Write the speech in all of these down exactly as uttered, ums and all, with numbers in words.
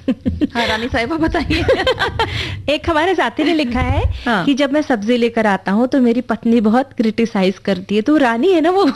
हाँ रानी साहिबा बताइए। एक हमारे साथी ने लिखा है हाँ। कि जब मैं सब्जी लेकर आता हूँ तो मेरी पत्नी बहुत क्रिटिसाइज करती है, तो रानी है ना वो।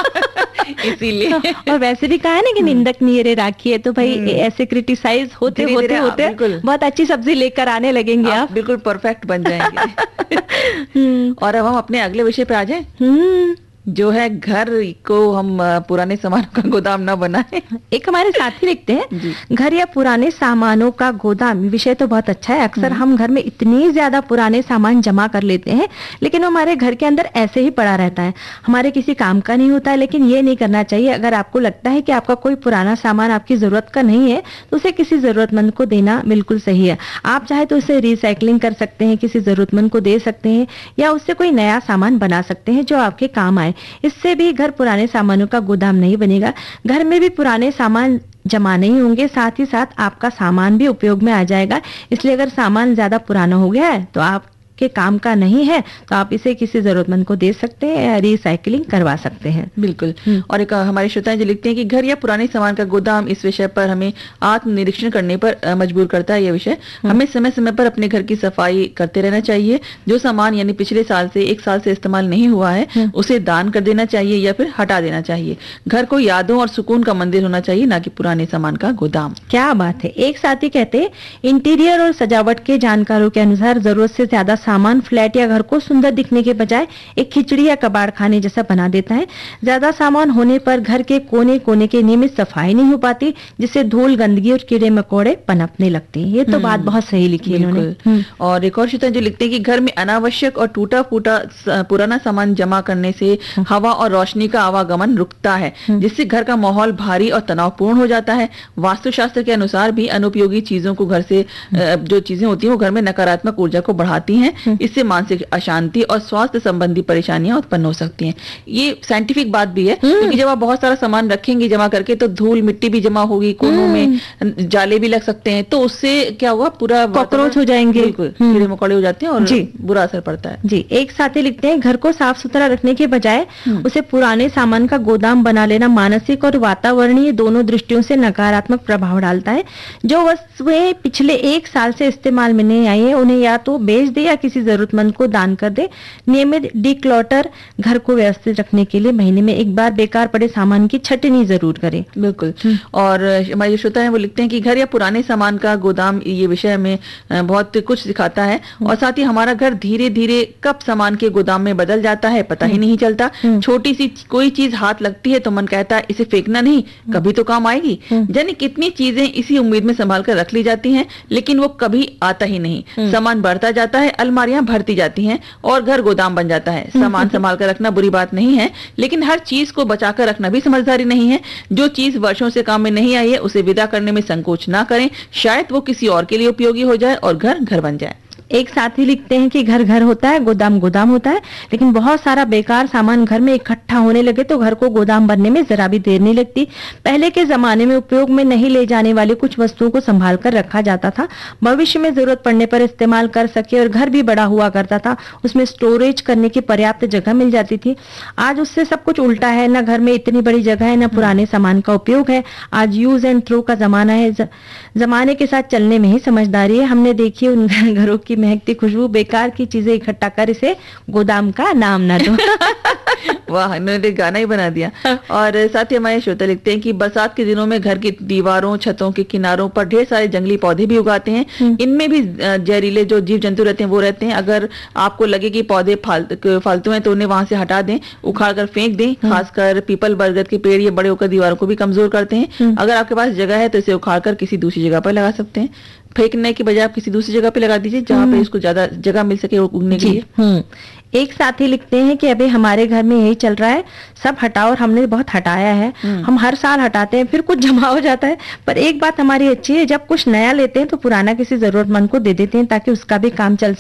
इसीलिए। और वैसे भी कहा है ना कि निंदक नियरे राखी है, तो भाई हम्म। ऐसे क्रिटिसाइज होते धीरे होते धीरे आप होते बिल्कुल बहुत अच्छी सब्जी लेकर आने लगेंगे आप आप। बिल्कुल परफेक्ट बन जाएंगे। हम्म। और अब हम अपने अगले विषय पे आ जाएं, हम्म। जो है घर को हम अ, पुराने सामान का गोदाम ना बनाएं। एक हमारे साथी लिखते हैं, जी। घर या पुराने सामानों का गोदाम, विषय तो बहुत अच्छा है। अक्सर हम्म। हम घर में इतनी ज्यादा पुराने सामान जमा कर लेते हैं, लेकिन वो हमारे घर के अंदर ऐसे ही पड़ा रहता है, हमारे किसी काम का नहीं होता है। लेकिन ये नहीं करना चाहिए। अगर आपको लगता है कि आपका कोई पुराना सामान आपकी जरूरत का नहीं है, तो उसे किसी जरूरतमंद को देना बिल्कुल सही है। आप चाहे तो उसे रिसाइकलिंग कर सकते हैं, किसी जरूरतमंद को दे सकते हैं, या उससे कोई नया सामान बना सकते हैं जो आपके काम आए। इससे भी घर पुराने सामानों का गोदाम नहीं बनेगा। घर में भी पुराने सामान जमा नहीं होंगे, साथ ही साथ आपका सामान भी उपयोग में आ जाएगा। इसलिए अगर सामान ज्यादा पुराना हो गया है तो आपके काम का नहीं है, तो आप इसे किसी जरूरतमंद को दे सकते हैं या रिसाइकलिंग करवा सकते हैं। बिल्कुल। हम्म। और एक अ, हमारे श्रोताएं जो लिखते हैं कि घर या पुराने सामान का गोदाम, इस विषय पर हमें आत्मनिरीक्षण करने पर अ, मजबूर करता है। यह विषय हमें समय समय पर अपने घर की सफाई करते रहना चाहिए। जो सामान यानी पिछले साल से एक साल से इस्तेमाल नहीं हुआ है उसे दान कर देना चाहिए या फिर हटा देना चाहिए। घर को यादों और सुकून का मंदिर होना चाहिए, ना कि पुराने सामान का गोदाम। क्या बात है। एक साथी कहते हैं, इंटीरियर और सजावट के जानकारों के अनुसार जरूरत से ज्यादा सामान फ्लैट या घर को सुंदर दिखने के बजाय एक खिचड़ी या कबाड़ खाने जैसा बना देता है। ज्यादा सामान होने पर घर के कोने कोने के नियमित सफाई नहीं हो पाती, जिससे धूल, गंदगी और कीड़े मकोड़े पनपने लगते हैं। ये तो बात बहुत सही लिखी है इन्होंने। बिल्कुल। और एक और श्रोता जो लिखते हैं कि घर में अनावश्यक और टूटा फूटा स- पुराना सामान जमा करने से हवा और रोशनी का आवागमन रुकता है, जिससे घर का माहौल भारी और तनावपूर्ण हो जाता है। वास्तुशास्त्र के अनुसार भी अनुपयोगी चीजों को घर से अ, जो चीजें होती हैं वो घर में नकारात्मक ऊर्जा को बढ़ाती हैं। इससे मानसिक अशांति और स्वास्थ्य संबंधी परेशानियां उत्पन्न हो सकती हैं। ये साइंटिफिक बात भी है, क्योंकि जब आप बहुत सारा सामान रखेंगे जमा करके तो धूल मिट्टी भी जमा होगी, कोनों में जाले भी लग सकते हैं, तो उससे क्या हुआ, पूरा कॉकरोच हो जाएंगे। बिल्कुल कीड़े मकोड़े हो जाते हैं और जी। बुरा असर पड़ता है। जी। एक साथी लिखते हैं, घर को साफ सुथरा रखने के बजाय उसे पुराने सामान का गोदाम बना लेना मानसिक और वातावरणीय दोनों दृष्टियों से नकारात्मक प्रभाव डालता है। जो वस्तुएं पिछले एक साल से इस्तेमाल में नहीं आई है, उन्हें या तो बेच दे या किसी जरूरतमंद को दान कर दे। नियमित डिक्लटर, घर को व्यवस्थित रखने के लिए महीने में एक बार बेकार पड़े सामान की छटनी जरूर करें। बिल्कुल। और हमारे जो श्रोता हैं वो लिखते हैं कि घर या पुराने सामान का गोदाम, ये विषय में अ, बहुत कुछ सिखाता है। और साथ ही हमारा घर धीरे धीरे कब सामान के गोदाम में बदल जाता है पता ही नहीं चलता। छोटी सी कोई चीज हाथ लगती है तो मन कहता है इसे फेंकना नहीं, कभी तो काम आएगी। यानी कितनी चीजें इसी उम्मीद में संभाल कर रख ली जाती हैं, लेकिन वो कभी आता ही नहीं। सामान बढ़ता जाता है, अलमारियां भरती जाती हैं और घर गोदाम बन जाता है। सामान संभाल कर रखना बुरी बात नहीं है, लेकिन हर चीज को बचा कर रखना भी समझदारी नहीं है। जो चीज वर्षों से काम में नहीं आई है उसे विदा करने में संकोच ना करें, शायद वो किसी और के लिए उपयोगी हो जाए और घर घर बन जाए। एक साथी लिखते हैं कि घर घर होता है, गोदाम गोदाम होता है, लेकिन बहुत सारा बेकार सामान घर में इकट्ठा होने लगे तो घर को गोदाम बनने में जरा भी देर नहीं लगती। पहले के जमाने में उपयोग में नहीं ले जाने वाली कुछ वस्तुओं को संभाल कर रखा जाता था, भविष्य में जरूरत पड़ने पर इस्तेमाल कर सके, और घर भी बड़ा हुआ करता था, उसमें स्टोरेज करने की पर्याप्त जगह मिल जाती थी। आज उससे सब कुछ उल्टा है, ना घर में इतनी बड़ी जगह है, ना पुराने सामान का उपयोग है। आज यूज एंड थ्रो का जमाना है। ज- जमाने के साथ चलने में ही समझदारी है। हमने देखी उन घरों की महकती खुशबू, बेकार की चीजें इकट्ठा कर इसे गोदाम का नाम ना दो। वाह, इन्होंने गाना ही बना दिया। और साथ ही हमारे श्रोता लिखते हैं कि बरसात के दिनों में घर की दीवारों, छतों के किनारों पर ढेर सारे जंगली पौधे भी उगाते हैं। इनमें भी अ, जहरीले जो जीव जंतु रहते हैं वो रहते हैं। अगर आपको लगे कि पौधे फाल- फालतू हैं तो उन्हें वहां से हटा दें, उखाड़ कर फेंक दें। खासकर पीपल, बरगद के पेड़ ये बड़े होकर दीवारों को भी कमजोर करते हैं। अगर आपके पास जगह है तो इसे उखाड़ कर किसी दूसरी जगह पर लगा सकते हैं। फेंकने की बजाय आप किसी दूसरी जगह पे लगा दीजिए जहाँ पे इसको ज्यादा जगह मिल सके उगने के लिए। हम्म। एक साथी लिखते हैं कि अभी हमारे घर में यही चल रहा है, सब हटाओ, और हमने बहुत हटाया है। हम हर साल हटाते हैं, फिर कुछ जमा हो जाता है। पर एक बात हमारी अच्छी है, जब कुछ नया लेते हैं तो पुराना किसी जरूरतमंद को दे देते हैं ताकि उसका भी काम चल